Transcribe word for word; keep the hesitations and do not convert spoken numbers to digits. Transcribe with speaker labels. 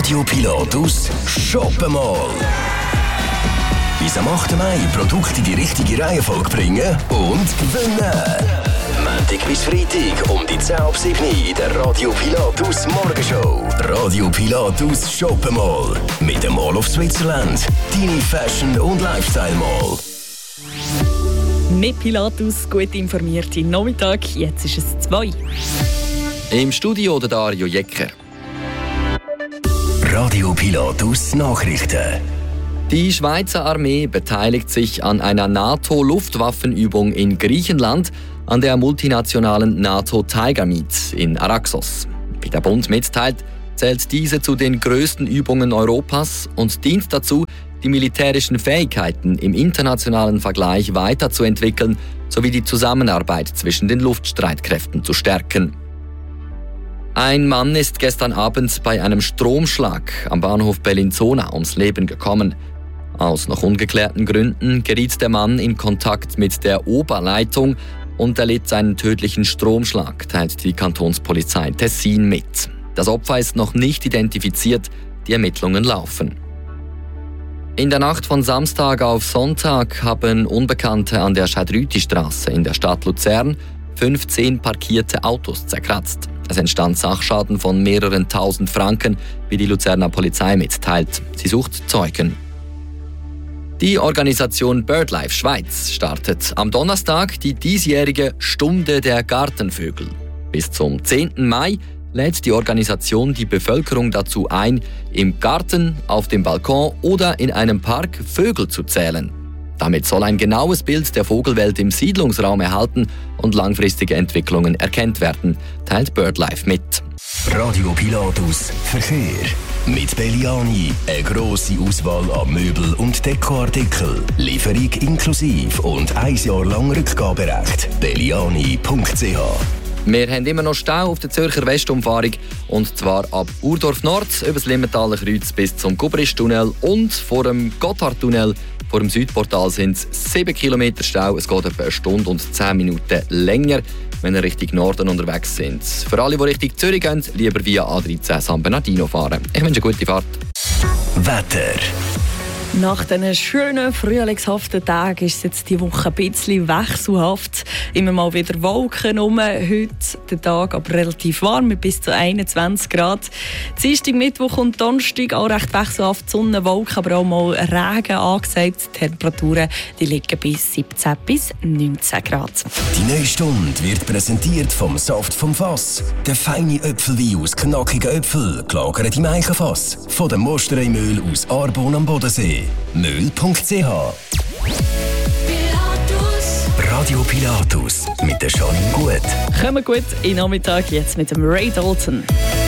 Speaker 1: Radio Pilatus Shoppen mal. Bis am achten Mai Produkte in die richtige Reihenfolge bringen und gewinnen. Montag bis Freitag um die zehn ab sieben in der Radio Pilatus Morgenshow. Radio Pilatus Shoppen mal. Mit dem Mall of Switzerland. Deine Fashion- und Lifestyle-Mall.
Speaker 2: Mit Pilatus gut informierte Nachmittag. Jetzt ist es zwei.
Speaker 3: Im Studio der Dario Jecker.
Speaker 1: Radio Pilatus Nachrichten.
Speaker 3: Die Schweizer Armee beteiligt sich an einer NATO-Luftwaffenübung in Griechenland, an der multinationalen NATO Tiger Meet in Araxos. Wie der Bund mitteilt, zählt diese zu den größten Übungen Europas und dient dazu, die militärischen Fähigkeiten im internationalen Vergleich weiterzuentwickeln sowie die Zusammenarbeit zwischen den Luftstreitkräften zu stärken. Ein Mann ist gestern Abend bei einem Stromschlag am Bahnhof Bellinzona ums Leben gekommen. Aus noch ungeklärten Gründen geriet der Mann in Kontakt mit der Oberleitung und erlitt einen tödlichen Stromschlag, teilt die Kantonspolizei Tessin mit. Das Opfer ist noch nicht identifiziert, die Ermittlungen laufen. In der Nacht von Samstag auf Sonntag haben Unbekannte an der Schadrüti-Straße in der Stadt Luzern fünfzehn parkierte Autos zerkratzt. Es entstand Sachschaden von mehreren tausend Franken, wie die Luzerner Polizei mitteilt. Sie sucht Zeugen. Die Organisation BirdLife Schweiz startet am Donnerstag die diesjährige Stunde der Gartenvögel. Bis zum zehnten Mai lädt die Organisation die Bevölkerung dazu ein, im Garten, auf dem Balkon oder in einem Park Vögel zu zählen. Damit soll ein genaues Bild der Vogelwelt im Siedlungsraum erhalten und langfristige Entwicklungen erkannt werden, teilt BirdLife mit.
Speaker 1: Radio Pilatus Verkehr. Mit Belliani eine grosse Auswahl an Möbel- und Dekoartikeln. Lieferung inklusive und ein Jahr lang Rückgaberecht. belliani punkt c h.
Speaker 3: Wir haben immer noch Stau auf der Zürcher Westumfahrung, und zwar ab Urdorf Nord über das Limmentaler Kreuz bis zum Gubrisch-Tunnel und vor dem Gotthardtunnel. Vor dem Südportal sind es sieben Kilometer Stau. Es geht etwa eine Stunde und zehn Minuten länger, wenn ihr Richtung Norden unterwegs sind. Für alle, die Richtung Zürich gehen, lieber via A dreizehn San Bernardino fahren. Ich wünsche eine gute Fahrt.
Speaker 1: Wetter.
Speaker 2: Nach diesen schönen, frühlingshaften Tagen ist es jetzt diese Woche ein bisschen wechselhaft. Immer mal wieder Wolken rum. Heute der Tag aber relativ warm mit bis zu einundzwanzig Grad. Dienstag, Mittwoch und Donnerstag auch recht wechselhaft. Sonne, Wolken, aber auch mal Regen angesagt. Die Temperaturen die liegen bis siebzehn bis neunzehn Grad.
Speaker 1: Die neue Stunde wird präsentiert vom Saft vom Fass. Der feine Äpfelwein aus knackigen Äpfeln, gelagert im Eichenfass. Von dem Mosterei-Mehl aus Arbon am Bodensee. Mühl punkt c h. Radio Pilatus mit der Janine Gut.
Speaker 2: Kommen gut in den Nachmittag jetzt mit dem Ray Dalton.